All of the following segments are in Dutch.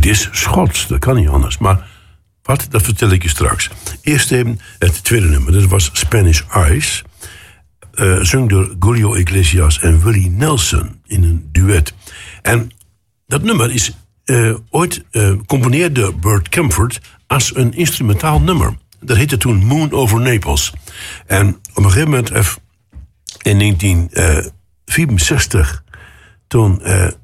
Het is Schots, dat kan niet anders. Maar wat, dat vertel ik je straks. Eerst even het tweede nummer, dat was Spanish Eyes. Zung door Julio Iglesias en Willie Nelson in een duet. En dat nummer is ooit gecomponeerd door Burt Camford als een instrumentaal nummer. Dat heette toen Moon Over Naples. En op een gegeven moment, in 1964, toen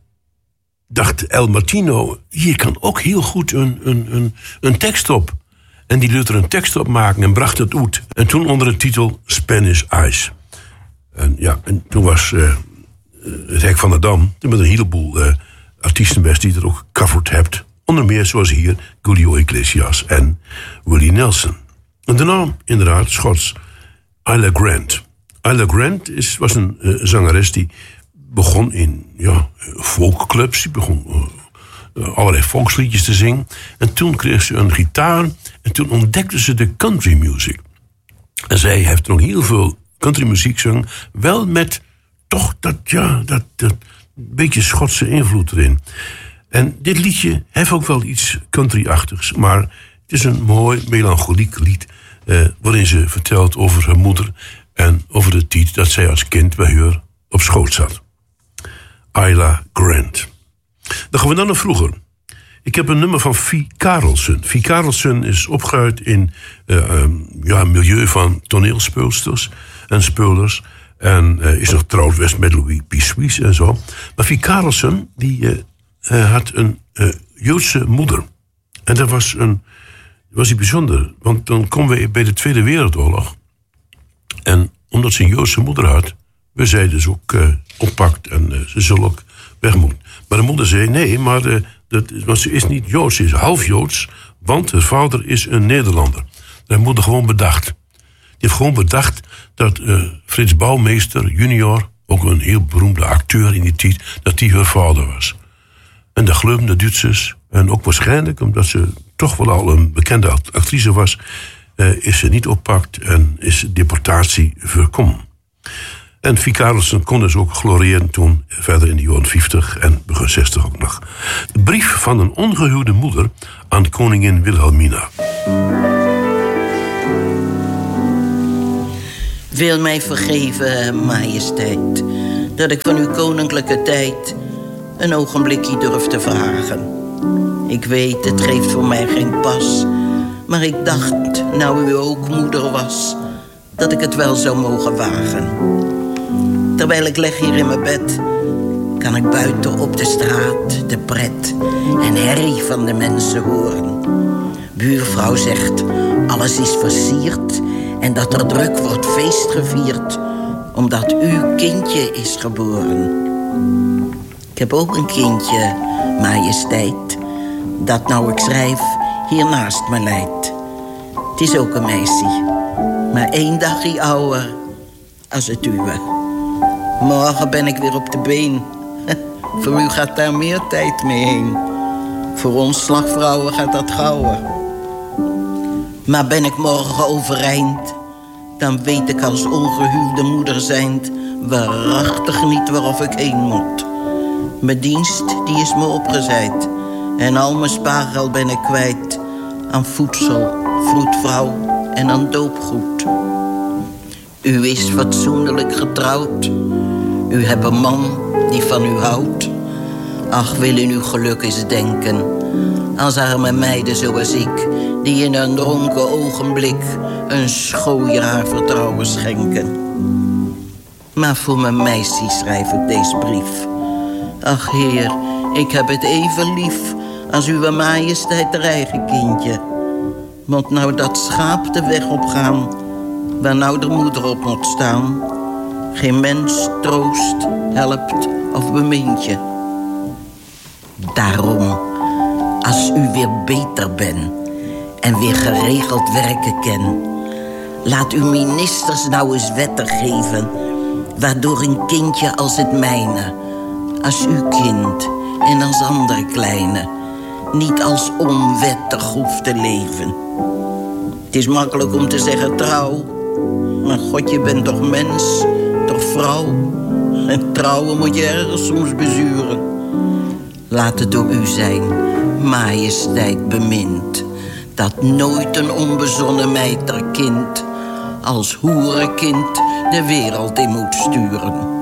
dacht El Martino, hier kan ook heel goed een tekst op. En die liet er een tekst op maken en bracht het uit. En toen onder de titel Spanish Eyes. En ja, en toen was het Hek van de Dam, met een heleboel artiesten best die het ook gecoverd hebt. Onder meer, zoals hier, Julio Iglesias en Willie Nelson. En daarna, inderdaad, Schots, Ila Grant. Ila Grant was een zangeres die begon in folkclubs. Die begon allerlei volksliedjes te zingen. En toen kreeg ze een gitaar. En toen ontdekte ze de country music. En zij heeft nog heel veel country muziek gezongen. Wel met toch dat beetje Schotse invloed erin. En dit liedje heeft ook wel iets country-achtigs. Maar het is een mooi melancholiek lied. Waarin ze vertelt over haar moeder. En over de tijd dat zij als kind bij haar op schoot zat. Ila Grant. Dan gaan we dan naar vroeger. Ik heb een nummer van Vie Karelsen. Vie Karelsen is opgegroeid in een milieu van toneelspeelsters en speulers. En is nog trouwd geweest met Louis P. Suisse en zo. Maar Vie Karelsen die had een Joodse moeder. En dat was iets bijzonder. Want dan komen we bij de Tweede Wereldoorlog. En omdat ze een Joodse moeder had, we zeiden dus ook oppakt en ze zullen ook weg moeten. Maar de moeder zei nee, want ze is niet Joods, ze is half Joods, want haar vader is een Nederlander. Dat heeft moeder gewoon bedacht. Die heeft gewoon bedacht dat Frits Bouwmeester junior, ook een heel beroemde acteur in die tijd, dat die haar vader was. En dat geloofden de Duitsers. En ook waarschijnlijk, omdat ze toch wel al een bekende actrice was, is ze niet oppakt en is deportatie voorkomen. En Vie Karelsen kon dus ook gloriëren toen, verder in de jaren 50 en begin 60 ook nog. De brief van een ongehuwde moeder aan koningin Wilhelmina. Wil mij vergeven, majesteit, dat ik van uw koninklijke tijd een ogenblikje durf te vragen. Ik weet, het geeft voor mij geen pas, maar ik dacht, nou u ook moeder was, dat ik het wel zou mogen wagen. Terwijl ik lig hier in mijn bed, kan ik buiten op de straat de pret en herrie van de mensen horen. Buurvrouw zegt, alles is versierd en dat er druk wordt feest gevierd, omdat uw kindje is geboren. Ik heb ook een kindje, majesteit, dat nou ik schrijf hier naast me leidt. Het is ook een meisje, maar 1 dagje ouder als het uwe. Morgen ben ik weer op de been. Voor u gaat daar meer tijd mee heen. Voor ons slagvrouwen gaat dat gauwer. Maar ben ik morgen overeind, dan weet ik als ongehuwde moeder zijnd waarachtig niet waarof ik heen moet. Mijn dienst, die is me opgezeid. En al mijn spaargeld ben ik kwijt aan voedsel, vroedvrouw en aan doopgoed. U is fatsoenlijk getrouwd. U hebt een man die van u houdt. Ach, wil in uw geluk eens denken. Als arme meiden zoals ik, die in een dronken ogenblik een schooier haar vertrouwen schenken. Maar voor mijn meisje schrijf ik deze brief. Ach heer, ik heb het even lief als uw majesteit haar eigen kindje. Want nou dat schaap de weg opgaan, waar nou de moeder op moet staan, geen mens troost, helpt of bemint je. Daarom, als u weer beter bent en weer geregeld werken ken, laat uw ministers nou eens wetten geven, waardoor een kindje als het mijne, als uw kind en als andere kleine, niet als onwettig hoeft te leven. Het is makkelijk om te zeggen trouw, maar God, je bent toch mens, toch vrouw? En trouwen moet je ergens soms bezuren. Laat het door u zijn, majesteit bemint, dat nooit een onbezonnen meid er kind als hoerenkind de wereld in moet sturen.